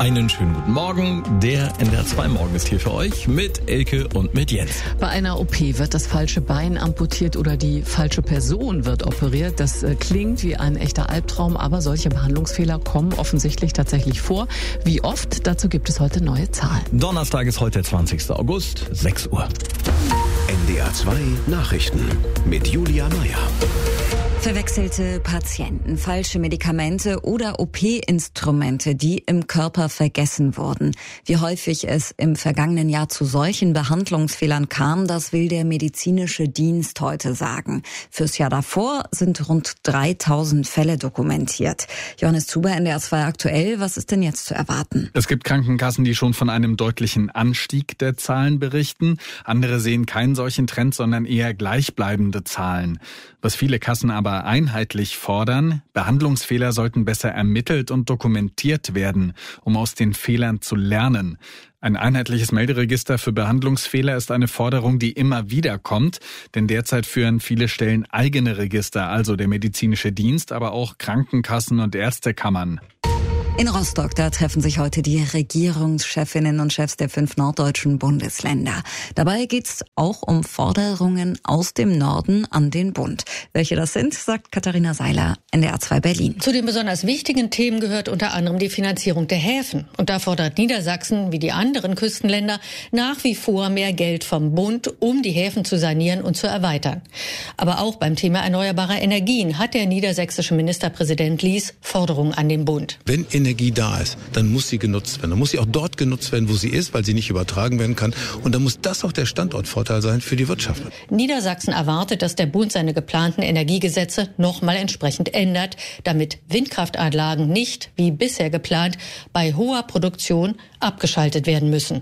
Einen schönen guten Morgen. Der NDR 2 Morgen ist hier für euch mit Elke und mit Jens. Bei einer OP wird das falsche Bein amputiert oder die falsche Person wird operiert. Das klingt wie ein echter Albtraum, aber solche Behandlungsfehler kommen offensichtlich tatsächlich vor. Wie oft? Dazu gibt es heute neue Zahlen. Donnerstag ist heute der 20. August, 6 Uhr. NDR 2 Nachrichten mit Julia Meyer. Verwechselte Patienten, falsche Medikamente oder OP-Instrumente, die im Körper vergessen wurden. Wie häufig es im vergangenen Jahr zu solchen Behandlungsfehlern kam, das will der medizinische Dienst heute sagen. Fürs Jahr davor sind rund 3000 Fälle dokumentiert. Johannes Zuber, NDR 2 aktuell, was ist denn jetzt zu erwarten? Es gibt Krankenkassen, die schon von einem deutlichen Anstieg der Zahlen berichten. Andere sehen keinen solchen Trend, sondern eher gleichbleibende Zahlen. Was viele Kassen aber einheitlich fordern: Behandlungsfehler sollten besser ermittelt und dokumentiert werden, um aus den Fehlern zu lernen. Ein einheitliches Melderegister für Behandlungsfehler ist eine Forderung, die immer wieder kommt, denn derzeit führen viele Stellen eigene Register, also der medizinische Dienst, aber auch Krankenkassen und Ärztekammern. In Rostock, da treffen sich heute die Regierungschefinnen und Chefs der 5 norddeutschen Bundesländer. Dabei geht's auch um Forderungen aus dem Norden an den Bund. Welche das sind, sagt Katharina Seiler, NDR 2 Berlin. Zu den besonders wichtigen Themen gehört unter anderem die Finanzierung der Häfen. Und da fordert Niedersachsen, wie die anderen Küstenländer, nach wie vor mehr Geld vom Bund, um die Häfen zu sanieren und zu erweitern. Aber auch beim Thema erneuerbarer Energien hat der niedersächsische Ministerpräsident Lies Forderungen an den Bund. Wenn Energie da ist, dann muss sie genutzt werden. Dann muss sie auch dort genutzt werden, wo sie ist, weil sie nicht übertragen werden kann. Und dann muss das auch der Standortvorteil sein für die Wirtschaft. Niedersachsen erwartet, dass der Bund seine geplanten Energiegesetze nochmal entsprechend ändert, damit Windkraftanlagen nicht, wie bisher geplant, bei hoher Produktion abgeschaltet werden müssen.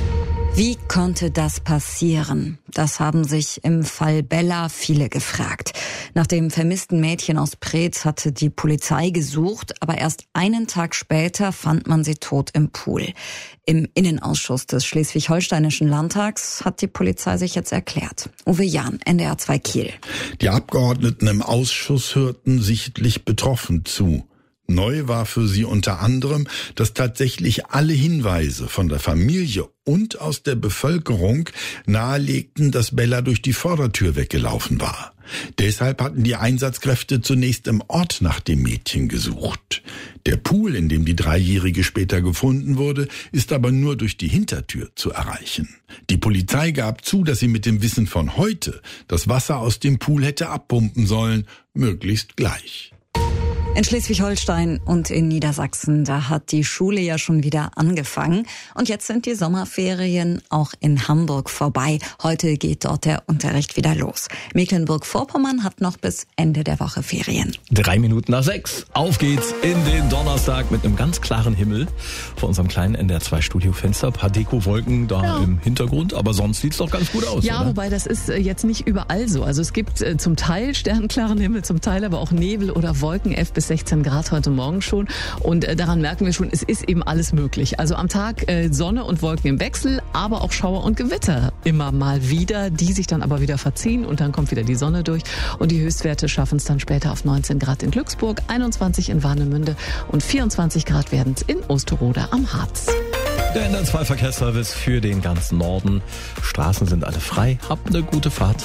Wie konnte das passieren? Das haben sich im Fall Bella viele gefragt. Nach dem vermissten Mädchen aus Preetz hatte die Polizei gesucht, aber erst einen Tag später fand man sie tot im Pool. Im Innenausschuss des Schleswig-Holsteinischen Landtags hat die Polizei sich jetzt erklärt. Uwe Jahn, NDR 2 Kiel. Die Abgeordneten im Ausschuss hörten sichtlich betroffen zu. Neu war für sie unter anderem, dass tatsächlich alle Hinweise von der Familie und aus der Bevölkerung nahelegten, dass Bella durch die Vordertür weggelaufen war. Deshalb hatten die Einsatzkräfte zunächst im Ort nach dem Mädchen gesucht. Der Pool, in dem die Dreijährige später gefunden wurde, ist aber nur durch die Hintertür zu erreichen. Die Polizei gab zu, dass sie mit dem Wissen von heute das Wasser aus dem Pool hätte abpumpen sollen, möglichst gleich. In Schleswig-Holstein und in Niedersachsen, da hat die Schule ja schon wieder angefangen. Und jetzt sind die Sommerferien auch in Hamburg vorbei. Heute geht dort der Unterricht wieder los. Mecklenburg-Vorpommern hat noch bis Ende der Woche Ferien. 3 Minuten nach 6. Auf geht's in den Donnerstag mit einem ganz klaren Himmel. Vor unserem kleinen NDR 2 Studiofenster. Ein paar Deko-Wolken da im Hintergrund. Aber sonst sieht's doch ganz gut aus. Ja, oder? Wobei das ist jetzt nicht überall so. Also es gibt zum Teil sternklaren Himmel, zum Teil aber auch Nebel oder Wolken. 11 bis 16 Grad heute Morgen schon. Und daran merken wir schon, es ist eben alles möglich. Also am Tag Sonne und Wolken im Wechsel, aber auch Schauer und Gewitter immer mal wieder, die sich dann aber wieder verziehen und dann kommt wieder die Sonne durch. Und die Höchstwerte schaffen es dann später auf 19 Grad in Glücksburg, 21 in Warnemünde und 24 Grad werden es in Osterode am Harz. Der NDR 2 Verkehrsservice für den ganzen Norden. Straßen sind alle frei. Habt eine gute Fahrt.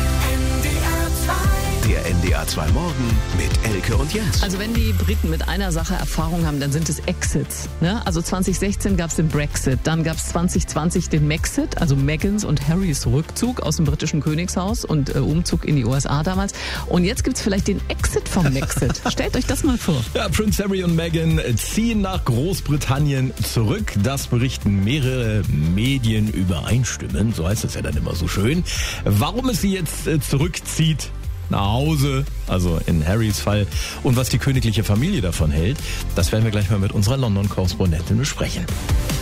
Der NDR 2 Morgen mit Elke und Jens. Also wenn die Briten mit einer Sache Erfahrung haben, dann sind es Exits. Ne? Also 2016 gab es den Brexit, dann gab es 2020 den Maxit, also Megans und Harrys Rückzug aus dem britischen Königshaus und Umzug in die USA damals. Und jetzt gibt es vielleicht den Exit vom Maxit. Stellt euch das mal vor. Ja, Prince Harry und Meghan ziehen nach Großbritannien zurück. Das berichten mehrere Medien übereinstimmend. So heißt es ja dann immer so schön. Warum es sie jetzt zurückzieht nach Hause, also in Harrys Fall, und was die königliche Familie davon hält, das werden wir gleich mal mit unserer London-Korrespondentin besprechen.